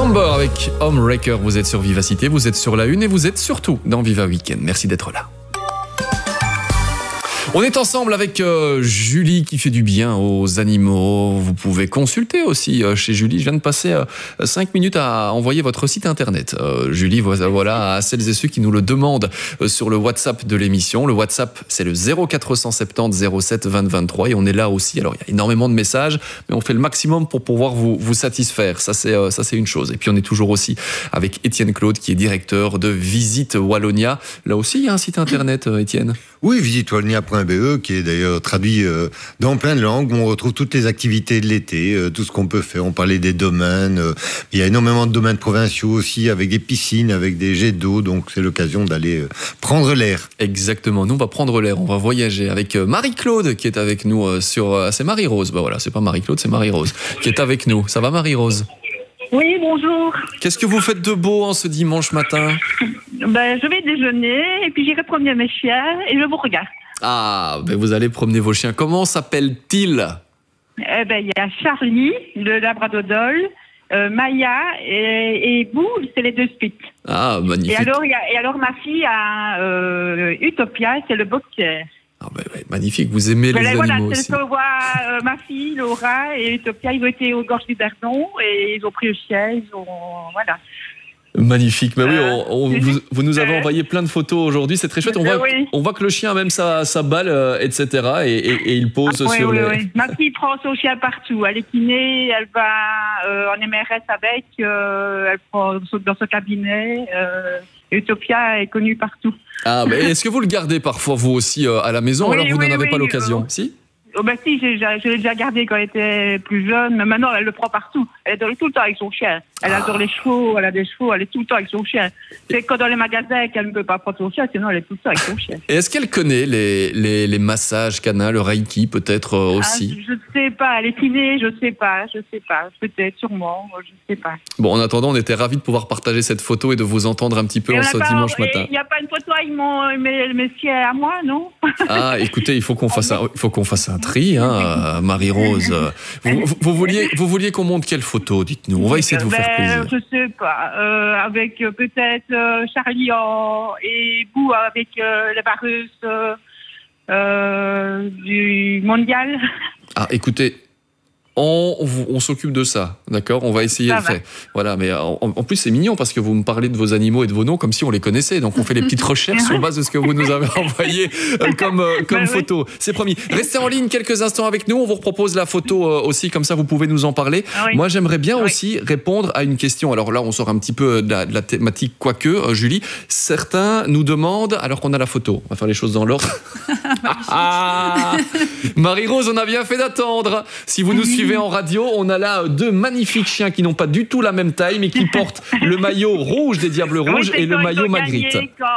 Slumber avec Homewrecker. Vous êtes sur Vivacité, vous êtes sur la une et vous êtes surtout dans Viva Weekend. Merci d'être là. On est ensemble avec Julie qui fait du bien aux animaux. Vous pouvez consulter aussi chez Julie. Je viens de passer 5 minutes à envoyer votre site internet. Julie, voilà, à celles et ceux qui nous le demandent sur le WhatsApp de l'émission. Le WhatsApp, c'est le 0470 07 20 23 et on est là aussi. Alors, il y a énormément de messages, mais on fait le maximum pour pouvoir vous satisfaire. Ça, c'est une chose. Et puis, on est toujours aussi avec Étienne Claude qui est directeur de Visite Wallonia. Là aussi, il y a un site internet, Étienne. Oui, visitewallonia.be, qui est d'ailleurs traduit dans plein de langues, où on retrouve toutes les activités de l'été, tout ce qu'on peut faire. On parlait des domaines, il y a énormément de domaines provinciaux aussi, avec des piscines, avec des jets d'eau, donc c'est l'occasion d'aller prendre l'air. Exactement, nous on va prendre l'air, on va voyager avec Marie-Claude qui est avec nous c'est Marie-Rose, voilà, c'est pas Marie-Claude, c'est Marie-Rose qui est avec nous. Ça va Marie-Rose ? Oui, bonjour. Qu'est-ce que vous faites de beau en ce dimanche matin ? Je vais déjeuner et puis j'irai promener mes chiens et je vous regarde. Ah, vous allez promener vos chiens. Comment s'appellent-ils ? Il y a Charlie, le labradoodle, Maya et Boo, c'est les deux spits. Ah, magnifique. Et alors ma fille a Utopia, c'est le boxer. Ah magnifique, vous aimez les animaux aussi. C'est ce que voit ma fille, Laura et Utopia, ils ont été aux Gorges du Verdon et ils ont pris le chien, voilà. Magnifique, mais oui, vous nous avez envoyé plein de photos aujourd'hui, c'est très chouette. On voit que le chien a même sa balle, etc. et il pose sur les... Oui. Ma fille prend son chien partout. Elle est kiné, elle va en MRS avec, elle saute dans son cabinet. Utopia est connue partout. Ah, mais est-ce que vous le gardez parfois vous aussi à la maison, alors vous n'en avez pas l'occasion Si, je l'ai déjà gardé quand elle était plus jeune, mais maintenant elle le prend partout. Elle est tout le temps avec son chien. Elle adore les chevaux, elle a des chevaux, elle est tout le temps avec son chien. C'est quand dans les magasins qu'elle ne peut pas prendre son chien, sinon elle est tout le temps avec son chien. Et est-ce qu'elle connaît les massages canins, le reiki peut-être aussi Je ne sais pas, elle est kinée, je ne sais pas. Peut-être, sûrement, je ne sais pas. Bon, en attendant, on était ravis de pouvoir partager cette photo et de vous entendre un petit peu en ce dimanche matin. Il n'y a pas une photo avec mes chiens à moi, non? Ah, écoutez, il faut qu'on fasse un tri, hein, Marie-Rose. Vous vouliez qu'on montre quelle photo, dites-nous. On va essayer de vous faire plaisir. Je sais pas. Avec peut-être Charlie et Bou avec les vareuses du mondial. Ah, écoutez. On s'occupe de ça, d'accord ? On va essayer de faire. Voilà, mais en plus c'est mignon parce que vous me parlez de vos animaux et de vos noms comme si on les connaissait. Donc on fait les petites recherches sur base de ce que vous nous avez envoyé comme photo. Oui. C'est promis. Restez en ligne quelques instants avec nous. On vous propose la photo aussi, comme ça vous pouvez nous en parler. Oui. Moi j'aimerais bien aussi répondre à une question. Alors là on sort un petit peu de la thématique, quoique, Julie. Certains nous demandent, alors qu'on a la photo, on va faire les choses dans l'ordre. Marie-Rose, on a bien fait d'attendre. Si vous nous suivez en radio, on a là 2 magnifiques chiens qui n'ont pas du tout la même taille, mais qui portent le maillot rouge des Diables Rouges et le maillot Magritte.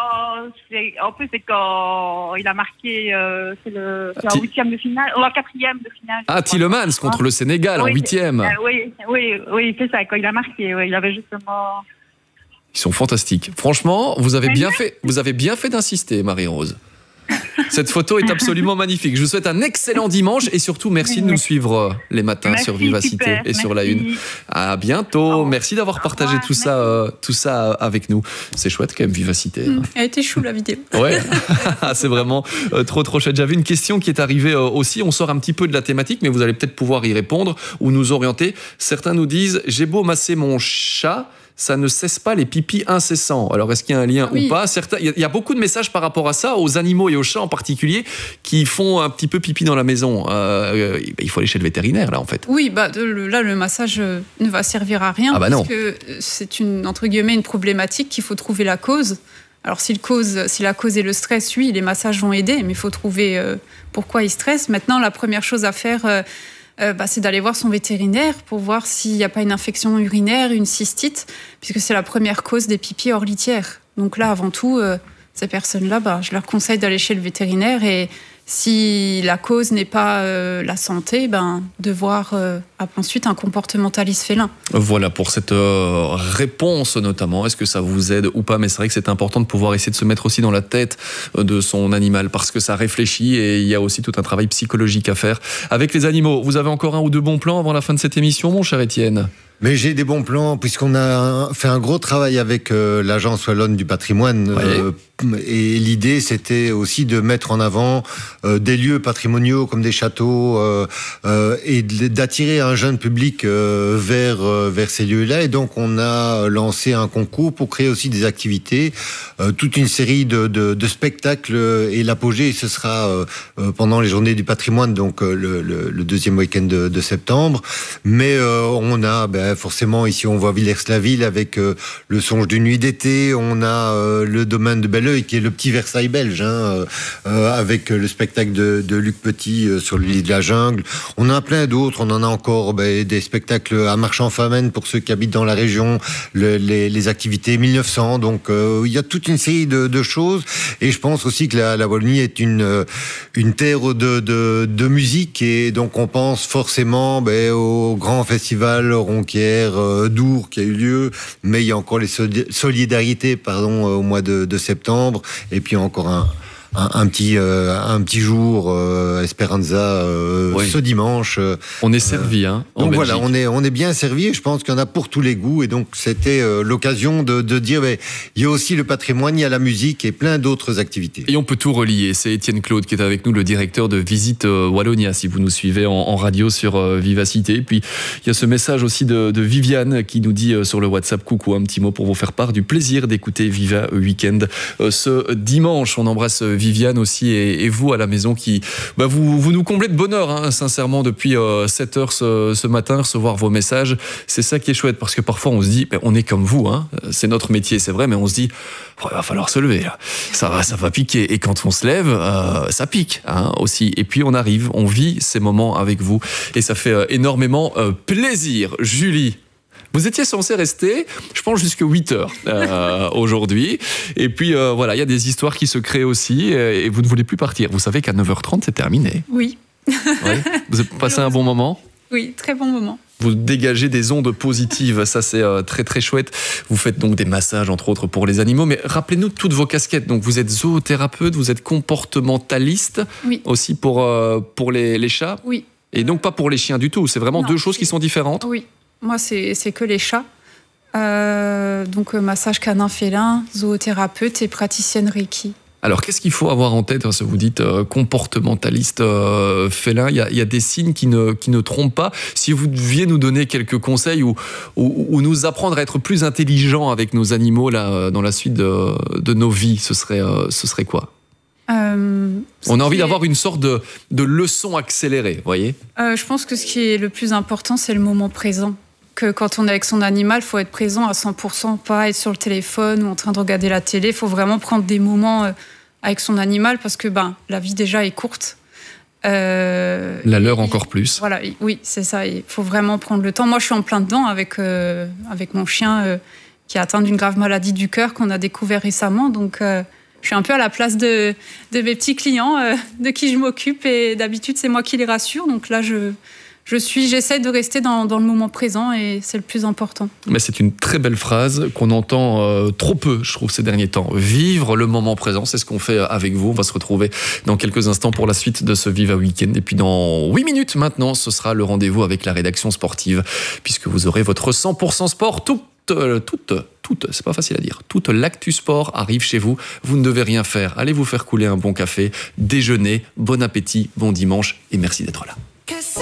En plus, c'est quand il a marqué, c'est en 8e de finale, ou en 4e de finale. Ah, Tielemans contre le Sénégal en 8e. Oui, c'est ça, quand il a marqué, il avait justement... Ils sont fantastiques. Franchement, vous avez bien fait d'insister, Marie-Rose. Cette photo est absolument magnifique. Je vous souhaite un excellent dimanche et surtout merci de nous suivre les matins sur Vivacité et sur la une. À bientôt. Merci d'avoir partagé tout ça avec nous. C'est chouette quand même, Vivacité. Elle a été chou la vidéo. Ouais, c'est vraiment trop chouette. J'avais une question qui est arrivée aussi. On sort un petit peu de la thématique, mais vous allez peut-être pouvoir y répondre ou nous orienter. Certains nous disent « J'ai beau masser mon chat ». Ça ne cesse pas les pipis incessants. Alors, est-ce qu'il y a un lien ou pas ? Il y a beaucoup de messages par rapport à ça, aux animaux et aux chats en particulier, qui font un petit peu pipi dans la maison. Il faut aller chez le vétérinaire, là, en fait. Oui, là, le massage ne va servir à rien. Parce que c'est entre guillemets, une problématique qu'il faut trouver la cause. Alors, si la cause est le stress, oui, les massages vont aider, mais il faut trouver pourquoi il stresse. Maintenant, la première chose à faire... c'est d'aller voir son vétérinaire pour voir s'il n'y a pas une infection urinaire, une cystite, puisque c'est la première cause des pipis hors litière. Donc là, avant tout, ces personnes-là, je leur conseille d'aller chez le vétérinaire et si la cause n'est pas la santé, de voir ensuite un comportementaliste félin. Voilà pour cette réponse notamment. Est-ce que ça vous aide ou pas ? Mais c'est vrai que c'est important de pouvoir essayer de se mettre aussi dans la tête de son animal parce que ça réfléchit et il y a aussi tout un travail psychologique à faire avec les animaux. Vous avez encore 1 ou 2 bons plans avant la fin de cette émission, mon cher Étienne ? Mais j'ai des bons plans, puisqu'on a fait un gros travail avec l'Agence Wallonne du patrimoine. Et l'idée, c'était aussi de mettre en avant des lieux patrimoniaux comme des châteaux et d'attirer un jeune public vers ces lieux-là. Et donc, on a lancé un concours pour créer aussi des activités, toute une série de spectacles. Et l'apogée, ce sera pendant les journées du patrimoine, donc le deuxième week-end de septembre. Mais on a forcément, ici, on voit Villers-la-Ville avec le songe d'une nuit d'été. On a le domaine de Belleuil, qui est le petit Versailles belge, avec le spectacle de Luc Petit sur le lit de la jungle. On en a plein d'autres. On en a encore des spectacles à Marchand-Famenne pour ceux qui habitent dans la région, les activités 1900. Donc, il y a toute une série de choses. Et je pense aussi que la Wallonie est une terre de musique. Et donc, on pense forcément au grand festival Ronquière d'Ours qui a eu lieu. Mais il y a encore les solidarités, au mois de septembre. Et puis encore un petit jour Esperanza ce dimanche. On est servi, donc voilà, on est bien servi. Et je pense qu'il y en a pour tous les goûts. Et donc c'était l'occasion de dire, il y a aussi le patrimoine, il y a la musique et plein d'autres activités. Et on peut tout relier. C'est Étienne Claude qui est avec nous, le directeur de Visite Wallonia, si vous nous suivez en radio sur Vivacité. Et puis il y a ce message aussi de Viviane qui nous dit sur le WhatsApp, coucou, un petit mot pour vous faire part du plaisir d'écouter Viva Weekend ce dimanche. On embrasse Viviane aussi et vous à la maison qui vous nous comblez de bonheur, sincèrement, depuis 7h ce matin, recevoir vos messages. C'est ça qui est chouette, parce que parfois on se dit, on est comme vous, c'est notre métier, c'est vrai, mais on se dit, il va falloir se lever, là. Ça va piquer. Et quand on se lève, ça pique aussi. Et puis on arrive, on vit ces moments avec vous et ça fait énormément plaisir. Julie, vous étiez censé rester, je pense, jusqu'à 8h aujourd'hui. Et puis, il y a des histoires qui se créent aussi et vous ne voulez plus partir. Vous savez qu'à 9h30, c'est terminé. Oui. Vous avez passé un bon moment ? Oui, très bon moment. Vous dégagez des ondes positives, ça c'est très très chouette. Vous faites donc des massages, entre autres, pour les animaux. Mais rappelez-nous toutes vos casquettes. Donc vous êtes zoothérapeute, vous êtes comportementaliste, aussi pour les chats. Oui. Et donc pas pour les chiens du tout. C'est vraiment deux choses qui sont différentes. Oui. Moi, c'est que les chats. Donc, massage canin félin, zoothérapeuute et praticienne Reiki. Alors, qu'est-ce qu'il faut avoir en tête, si vous dites comportementaliste félin? Il y a des signes qui ne trompent pas. Si vous deviez nous donner quelques conseils ou nous apprendre à être plus intelligents avec nos animaux là, dans la suite de nos vies, ce serait quoi? On a envie d'avoir une sorte de leçon accélérée, vous voyez? Je pense que ce qui est le plus important, c'est le moment présent. Que quand on est avec son animal, il faut être présent à 100%, pas être sur le téléphone ou en train de regarder la télé. Il faut vraiment prendre des moments avec son animal parce que la vie déjà est courte. La leur encore plus. Voilà, oui, c'est ça. Il faut vraiment prendre le temps. Moi, je suis en plein dedans avec mon chien qui est atteint d'une grave maladie du cœur qu'on a découvert récemment. Donc, je suis un peu à la place de mes petits clients de qui je m'occupe. Et d'habitude, c'est moi qui les rassure. Donc là, j'essaie de rester dans le moment présent et c'est le plus important. Mais c'est une très belle phrase qu'on entend trop peu, je trouve, ces derniers temps. Vivre le moment présent, c'est ce qu'on fait avec vous. On va se retrouver dans quelques instants pour la suite de ce Viva Weekend. Et puis dans 8 minutes maintenant, ce sera le rendez-vous avec la rédaction sportive, puisque vous aurez votre 100% sport toute, c'est pas facile à dire, toute l'actu sport arrive chez vous. Vous ne devez rien faire. Allez vous faire couler un bon café, déjeuner, bon appétit, bon dimanche et merci d'être là.